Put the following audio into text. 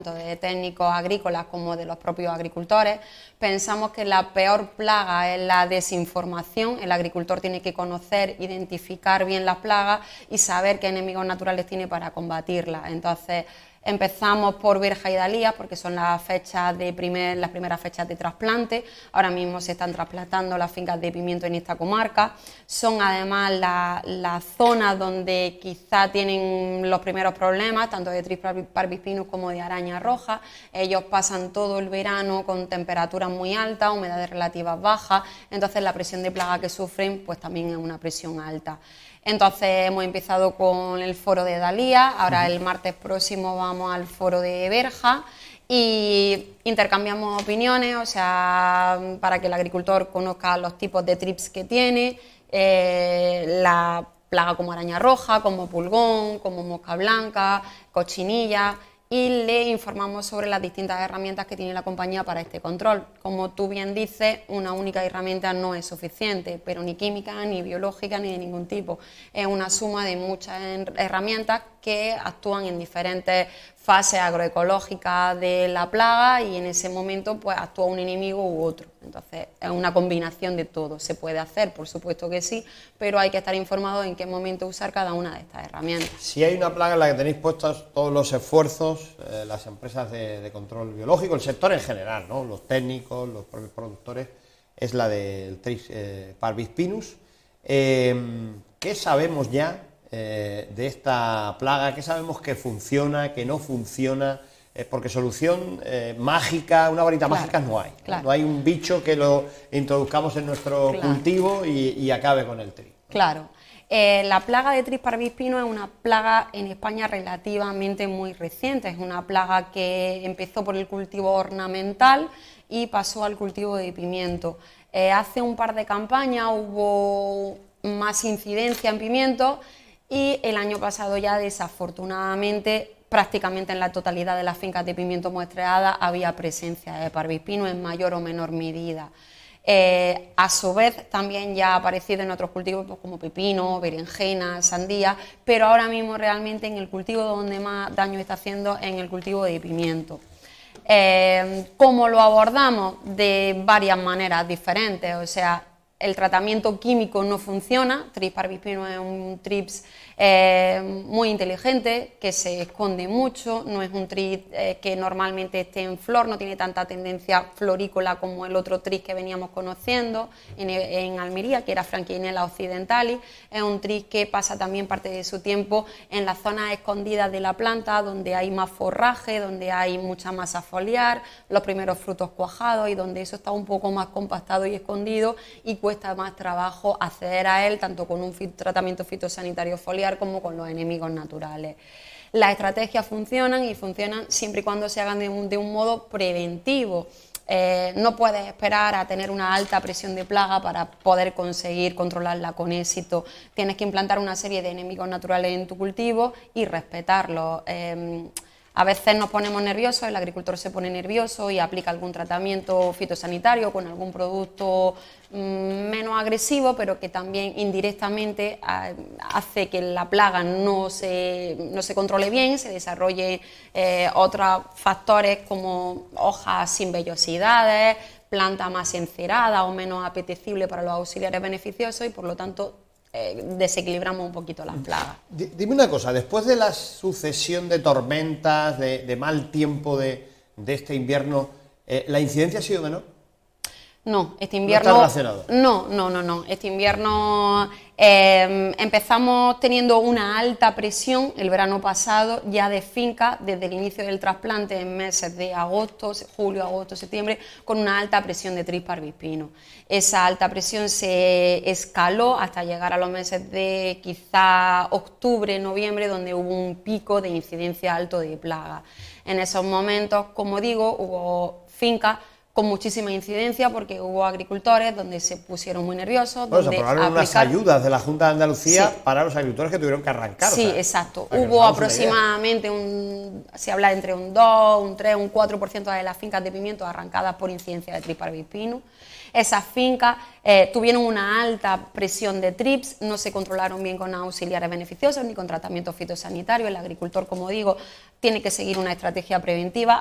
tanto de técnicos agrícolas como de los propios agricultores. Pensamos que la peor plaga es la desinformación. El agricultor tiene que conocer, identificar bien las plagas y saber qué enemigos naturales tiene para combatirlas. Entonces, empezamos por Berja y Dalía porque son las primeras fechas de trasplante. Ahora mismo se están trasplantando las fincas de pimiento en esta comarca. Son además las zonas donde quizá tienen los primeros problemas, tanto de Thrips parvispinus como de araña roja. Ellos pasan todo el verano con temperaturas muy altas, humedades relativas bajas, entonces la presión de plaga que sufren pues también es una presión alta. Entonces hemos empezado con el foro de Dalía, ahora el martes próximo vamos al foro de Berja y intercambiamos opiniones, o sea, para que el agricultor conozca los tipos de trips que tiene, la plaga como araña roja, como pulgón, como mosca blanca, cochinilla, y le informamos sobre las distintas herramientas que tiene la compañía para este control. Como tú bien dices, una única herramienta no es suficiente, pero ni química, ni biológica, ni de ningún tipo. Es una suma de muchas herramientas que actúan en diferentes fases agroecológicas de la plaga y en ese momento pues actúa un enemigo u otro. Entonces es una combinación de todo. Se puede hacer, por supuesto que sí, pero hay que estar informado en qué momento usar cada una de estas herramientas. Si hay una plaga en la que tenéis puestos todos los esfuerzos, las empresas de control biológico, el sector en general, ¿no? Los técnicos, los propios productores, es la del Thrips parvispinus. ¿Qué sabemos ya de esta plaga? ¿Qué sabemos que funciona, que no funciona? Porque solución mágica, una varita mágica no hay. Claro. No hay un bicho que lo introduzcamos en nuestro cultivo y acabe con el Thrips. Claro. La plaga de Thrips parvispinus es una plaga en España relativamente muy reciente. Es una plaga que empezó por el cultivo ornamental y pasó al cultivo de pimiento. Hace un par de campañas hubo más incidencia en pimiento y el año pasado ya desafortunadamente prácticamente en la totalidad de las fincas de pimiento muestreadas había presencia de parvispinus en mayor o menor medida. A su vez también ya ha aparecido en otros cultivos pues, como pepino, berenjena, sandía, pero ahora mismo realmente en el cultivo donde más daño está haciendo es en el cultivo de pimiento. ¿Cómo lo abordamos? De varias maneras diferentes, o sea, el tratamiento químico no funciona. Thrips parvispinus es un Thrips muy inteligente, que se esconde mucho, no es un Thrips que normalmente esté en flor, no tiene tanta tendencia florícola como el otro Thrips que veníamos conociendo en Almería, que era Frankinella occidentalis. Es un Thrips que pasa también parte de su tiempo en las zonas escondidas de la planta, donde hay más forraje, donde hay mucha masa foliar, los primeros frutos cuajados y donde eso está un poco más compactado y escondido y cuesta más trabajo acceder a él, tanto con un tratamiento fitosanitario foliar como con los enemigos naturales. Las estrategias funcionan y funcionan siempre y cuando se hagan de un modo preventivo. No puedes esperar a tener una alta presión de plaga para poder conseguir controlarla con éxito. Tienes que implantar una serie de enemigos naturales en tu cultivo y respetarlos. A veces nos ponemos nerviosos, el agricultor se pone nervioso y aplica algún tratamiento fitosanitario con algún producto menos agresivo, pero que también indirectamente hace que la plaga no se controle bien, se desarrolle otros factores como hojas sin vellosidades, planta más encerada o menos apetecible para los auxiliares beneficiosos y por lo tanto desequilibramos un poquito las plagas. Dime una cosa, después de la sucesión de tormentas, de mal tiempo de este invierno, ¿la incidencia ha sido menor? No, este invierno... ¿No está relacionado? No. Este invierno empezamos teniendo una alta presión el verano pasado ya de finca desde el inicio del trasplante en meses de agosto, julio, agosto, septiembre, con una alta presión de Thrips parvispinus. Esa alta presión se escaló hasta llegar a los meses de quizá octubre, noviembre, donde hubo un pico de incidencia alto de plaga. En esos momentos, como digo, hubo fincas con muchísima incidencia porque hubo agricultores donde se pusieron muy nerviosos. Bueno, donde se aprobaron unas ayudas de la Junta de Andalucía Sí. para los agricultores que tuvieron que arrancar. Sí, o sea, exacto. para que nos Hubo hagamos una idea. aproximadamente se habla entre un 2, un 3, un 4% de las fincas de pimiento arrancadas por incidencia de Triparvis pinus. Esas fincas tuvieron una alta presión de trips, no se controlaron bien con auxiliares beneficiosos ni con tratamientos fitosanitarios. El agricultor, como digo, tiene que seguir una estrategia preventiva.